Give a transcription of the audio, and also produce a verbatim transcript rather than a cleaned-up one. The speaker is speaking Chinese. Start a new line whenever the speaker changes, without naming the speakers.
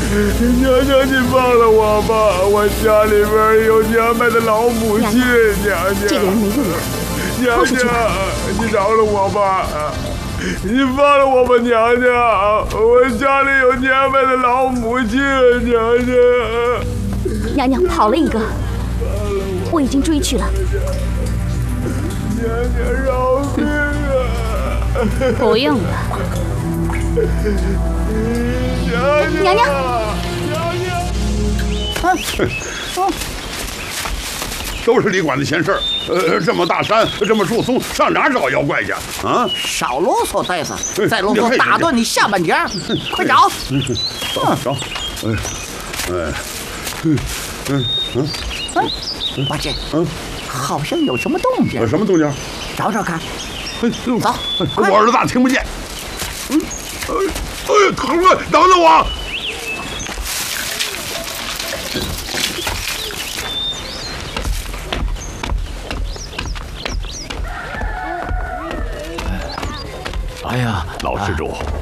娘娘，你放了我吧！我家里边有年迈的老母亲。娘娘，
这个人没用的，
娘
拖出去吧。
娘，你饶了我吧！你放了我吧，娘娘！我家里有年迈的老母亲，娘娘。
娘娘跑了一个，我已经追去了。
娘娘饶命啊！
不用了。
娘
娘娘，
娘娘，
啊，哦，
都是你管的闲事儿。呃，这么大山，这么树松，上哪儿找妖怪去啊？
少啰嗦，呆子！再啰嗦打断你下半截，快找！
找找，哎，哎，嗯嗯
嗯，八戒，嗯，好像有什么动静。
什么动静？
找找看。
哎，
走，
我耳朵大，听不见。嗯，哎，哎，疼啊！等等我。
哎呀，
老施主，